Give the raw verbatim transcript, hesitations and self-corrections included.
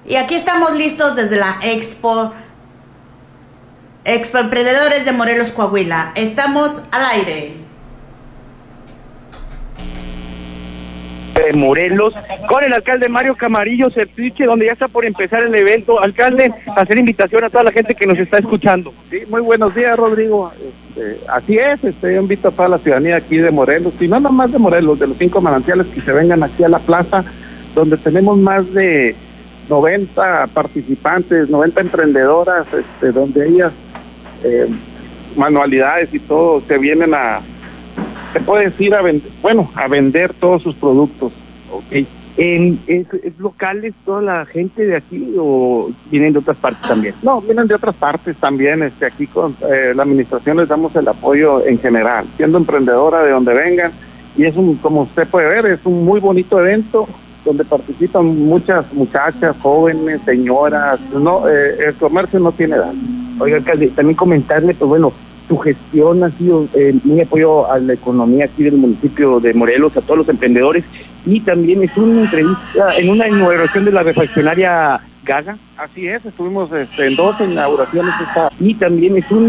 Y aquí estamos listos desde la Expo, Expo Emprendedores de Morelos, Coahuila. Estamos al aire. De Morelos, con el alcalde Mario Camarillo Certiche, donde ya está por empezar el evento. Alcalde, hacer invitación a toda la gente que nos está escuchando. Sí, muy buenos días, Rodrigo. Este, así es, este, yo invito a toda la ciudadanía aquí de Morelos, y no nomás de Morelos, de los cinco manantiales, que se vengan aquí a la plaza, donde tenemos más de noventa participantes, noventa emprendedoras, este, donde ellas, eh, manualidades y todo, se vienen a, se puede decir, a vender, bueno, a vender todos sus productos. Okay. ¿En, es, ¿Es locales toda la gente de aquí o vienen de otras partes también? No, vienen de otras partes también. Este, aquí con eh, la administración les damos el apoyo en general, siendo emprendedora de donde vengan, y es un, como usted puede ver, es un muy bonito evento donde participan muchas muchachas, jóvenes, señoras. No, eh, el comercio no tiene edad. Oiga, alcalde, también comentarle, pues bueno, su gestión ha sido eh, un apoyo a la economía aquí del municipio de Morelos, a todos los emprendedores, y también es una entrevista en una inauguración de la refaccionaria Gaga. Así es, estuvimos este, en dos inauguraciones esta, y también es un